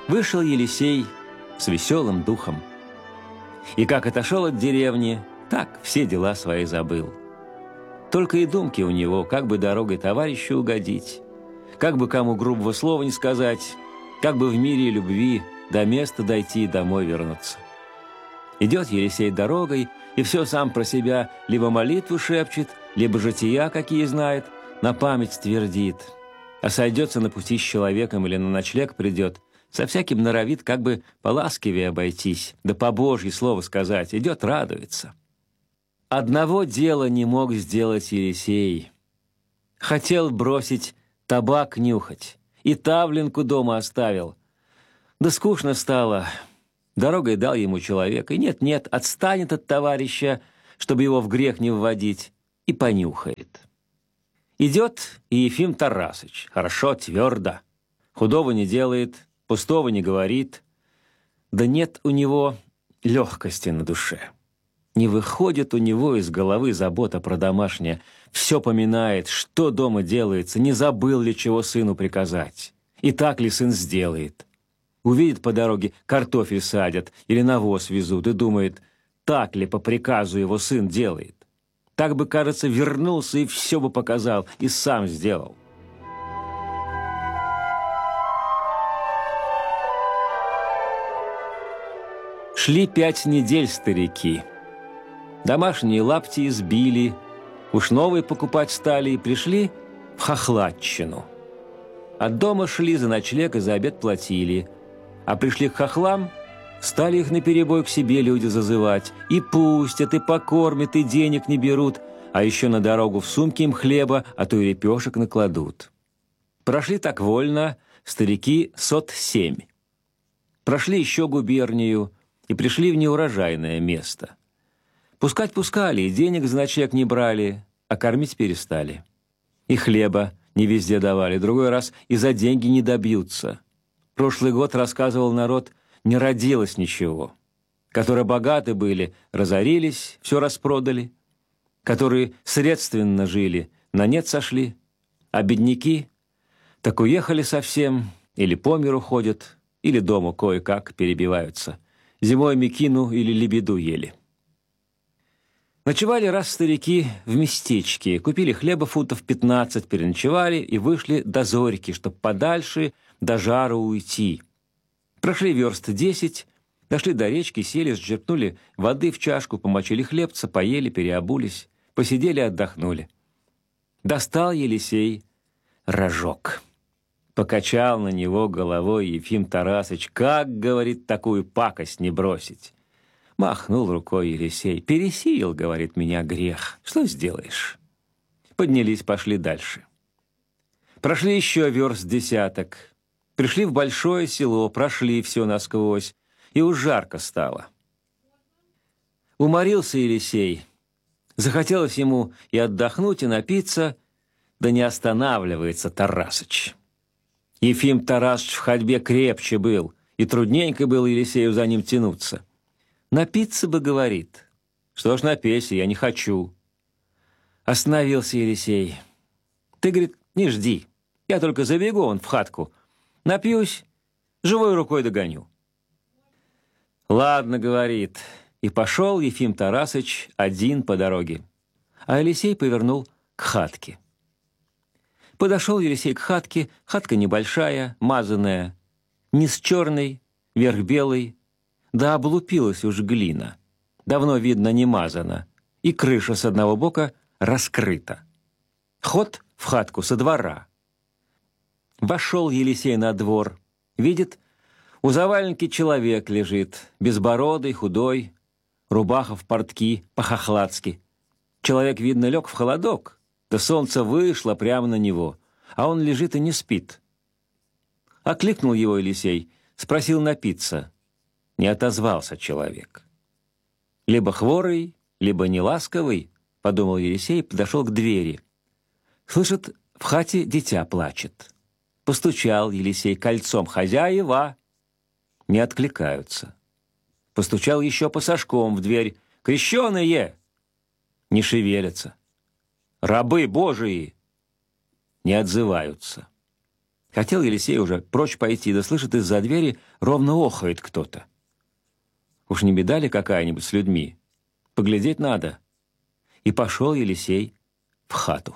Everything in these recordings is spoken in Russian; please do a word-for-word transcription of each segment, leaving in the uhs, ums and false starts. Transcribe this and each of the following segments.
Вышел Елисей с веселым духом. И как отошел от деревни, так все дела свои забыл. Только и думки у него, как бы дорогой товарищу угодить, как бы кому грубого слова не сказать, как бы в мире и любви до места дойти и домой вернуться. Идет Елисей дорогой, и все сам про себя либо молитву шепчет, либо жития, какие знает, на память твердит. А сойдется на пути с человеком или на ночлег придет, со всяким норовит как бы поласкивее обойтись, да по Божье слово сказать, идет радуется. Одного дела не мог сделать Елисей. Хотел бросить табак нюхать, и тавлинку дома оставил. Да скучно стало. Дорогой дал ему человек, и нет-нет, отстанет от товарища, чтобы его в грех не вводить, и понюхает. Идет и Ефим Тарасыч, хорошо, твердо, худого не делает, пустого не говорит, да нет у него легкости на душе. Не выходит у него из головы забота про домашнее, все поминает, что дома делается, не забыл ли чего сыну приказать, и так ли сын сделает. Увидит по дороге, картофель садят или навоз везут, и думает, так ли по приказу его сын делает. Так бы, кажется, вернулся и все бы показал, и сам сделал. Шли пять недель старики. Домашние лапти избили, уж новые покупать стали и пришли в хохладчину. От дома шли за ночлег и за обед платили, а пришли к хохлам, стали их наперебой к себе люди зазывать. И пустят, и покормят, и денег не берут, а еще на дорогу в сумке им хлеба, а то и репешек накладут. Прошли так вольно старики сот семь. Прошли еще губернию и пришли в неурожайное место. Пускать пускали, и денег за ночлег не брали, а кормить перестали. И хлеба не везде давали, другой раз и за деньги не добьются. Прошлый год, рассказывал народ, не родилось ничего. Которые богаты были, разорились, все распродали. Которые средственно жили, на нет сошли. А бедняки так уехали совсем, или по миру ходят, или дома кое-как перебиваются. Зимой мекину или лебеду ели. Ночевали раз старики в местечке, купили хлеба футов пятнадцать, переночевали и вышли до зорьки, чтоб подальше до жару уйти. Прошли верст десять, дошли до речки, сели, сжерпнули воды в чашку, помочили хлебца, поели, переобулись, посидели, отдохнули. Достал Елисей рожок. Покачал на него головой Ефим Тарасыч. Как, говорит, такую пакость не бросить? Махнул рукой Елисей. Пересеял, говорит, меня грех. Что сделаешь? Поднялись, пошли дальше. Прошли еще верст десяток. Пришли в большое село, прошли все насквозь, и уж жарко стало. Уморился Елисей. Захотелось ему и отдохнуть, и напиться, да не останавливается Тарасыч. Ефим Тарасыч в ходьбе крепче был, и трудненько было Елисею за ним тянуться. Напиться бы, говорит. Что ж, напейся, я не хочу. Остановился Елисей. Ты, говорит, не жди. Я только забегу он в хатку. Напьюсь, живой рукой догоню. Ладно, говорит. И пошел Ефим Тарасыч один по дороге. А Елисей повернул к хатке. Подошел Елисей к хатке. Хатка небольшая, мазаная. Низ черный, верх белый. Да облупилась уж глина. Давно, видно, не мазана. И крыша с одного бока раскрыта. Ход в хатку со двора. Вошел Елисей на двор. Видит, у заваленки человек лежит, безбородый, худой, рубаха в портки, по-хохладски. Человек, видно, лег в холодок, да солнце вышло прямо на него, а он лежит и не спит. Окликнул его Елисей, спросил напиться. Не отозвался человек. Либо хворый, либо неласковый, подумал Елисей и подошел к двери. Слышит, в хате дитя плачет. Постучал Елисей кольцом: «Хозяева!» Не откликаются. Постучал еще посошком в дверь: «Крещеные!» Не шевелятся. «Рабы Божии!» Не отзываются. Хотел Елисей уже прочь пойти, да слышит, из-за двери ровно охает кто-то. Уж не беда ли какая-нибудь с людьми? Поглядеть надо. И пошел Елисей в хату.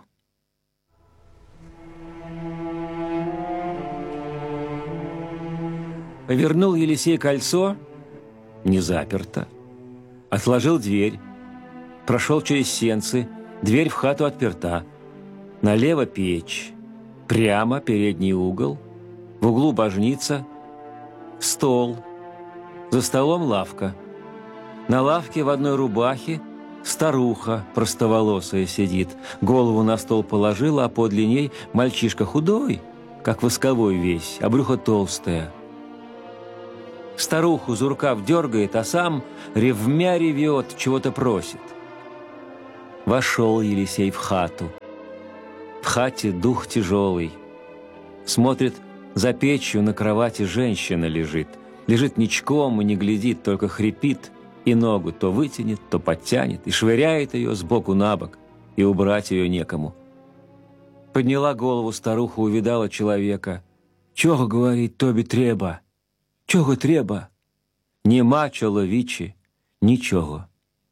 Повернул Елисей кольцо, не заперто. Отложил дверь, прошел через сенцы, дверь в хату отперта. Налево печь, прямо передний угол, в углу божница, стол, за столом лавка. На лавке в одной рубахе старуха простоволосая сидит, голову на стол положила, а подле ней мальчишка худой, как восковой весь, а брюхо толстое. Старуху за рукав дергает, а сам ревмя ревет, чего-то просит. Вошел Елисей в хату. В хате дух тяжелый. Смотрит, за печью на кровати женщина лежит. Лежит ничком и не глядит, только хрипит, и ногу то вытянет, то подтянет, и швыряет ее сбоку на бок, и убрать ее некому. Подняла голову старуха, увидала человека. «Чого, — говорит, — тобі треба? Чого треба?» «Нема, чоловічі, ничего».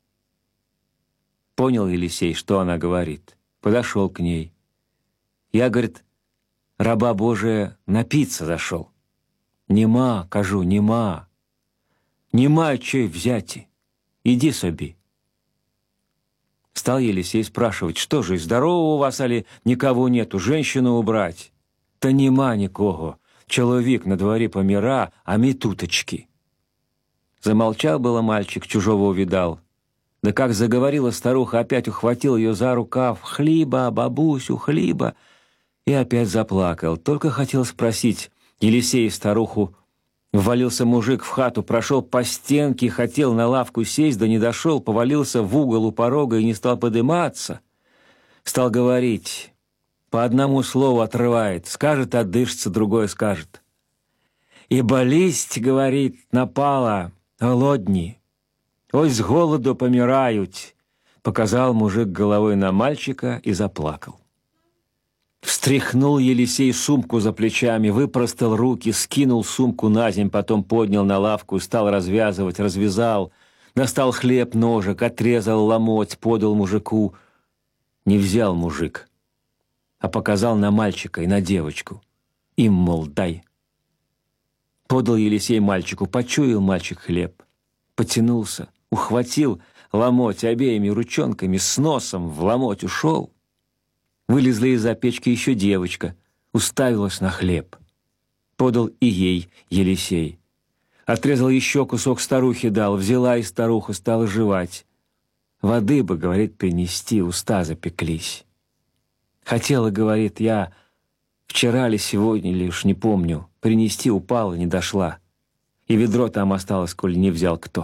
Понял Елисей, что она говорит. Подошел к ней. Я, говорит, раба Божия, напиться зашел. Нема, кажу, нема. Нема чей взяти. Иди собі. Стал Елисей спрашивать, что же, здорово у вас, али никого нету, женщину убрать? Та нема никого. Человек на дворе помира, а ми туточки. Замолчал было мальчик, чужого увидал. Да как заговорила старуха, опять ухватил ее за рукав. «Хлиба, бабусю, хлиба!» И опять заплакал. Только хотел спросить Елисей старуху. Ввалился мужик в хату, прошел по стенке, хотел на лавку сесть, да не дошел, повалился в угол у порога и не стал подыматься. Стал говорить. По одному слову отрывает. Скажет, отдышится, другое скажет. «И болезнь, — говорит, — напала, голодни. Ось с голоду помирают», — показал мужик головой на мальчика и заплакал. Встряхнул Елисей сумку за плечами, выпростал руки, скинул сумку на земь, потом поднял на лавку, стал развязывать, развязал, достал хлеб, ножик, отрезал ломоть, подал мужику. Не взял мужик, а показал на мальчика и на девочку. Им, мол, дай. Подал Елисей мальчику, почуял мальчик хлеб, потянулся, ухватил ломоть обеими ручонками, с носом в ломоть ушел. Вылезла из-за печки еще девочка, уставилась на хлеб. Подал и ей Елисей. Отрезал еще кусок, старухе дал, взяла и старуха стала жевать. Воды бы, говорит, принести, уста запеклись. Хотела, говорит, я вчера ли сегодня ли, уж не помню, принести упала, не дошла. И ведро там осталось, коль не взял кто.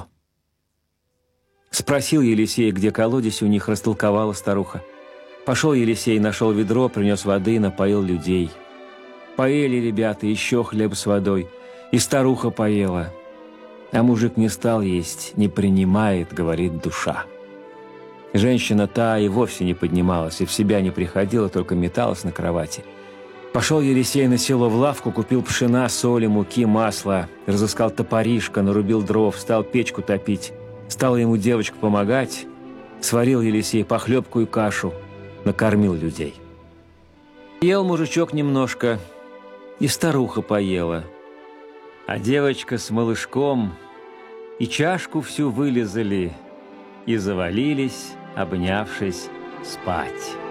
Спросил Елисей, где колодец у них, растолковала старуха. Пошел Елисей, нашел ведро, принес воды, напоил людей. Поели ребята, еще хлеб с водой, и старуха поела. А мужик не стал есть, не принимает, говорит, душа. Женщина та и вовсе не поднималась, и в себя не приходила, только металась на кровати. Пошел Елисей на село в лавку, купил пшена, соли, муки, масла, разыскал топоришко, нарубил дров, стал печку топить. Стала ему девочка помогать, сварил Елисей похлебку и кашу, накормил людей. Ел мужичок немножко, и старуха поела. А девочка с малышком и чашку всю вылизали, и завалились, обнявшись, спать.